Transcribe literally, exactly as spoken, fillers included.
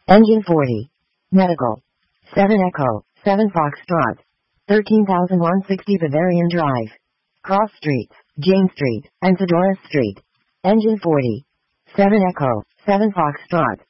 Engine forty. Medical. seven Echo, seven Foxtrot. thirteen thousand one hundred sixty Bavarian Drive. Cross Streets, James Street, and Fedora Street. Engine forty. seven Echo, seven Foxtrot.